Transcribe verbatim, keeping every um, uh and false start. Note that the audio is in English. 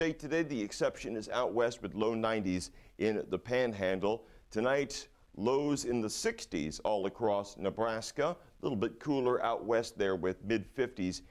Today, the exception is out west with low nineties in the Panhandle. Tonight, lows in the sixties all across Nebraska. A little bit cooler out west there with mid fifties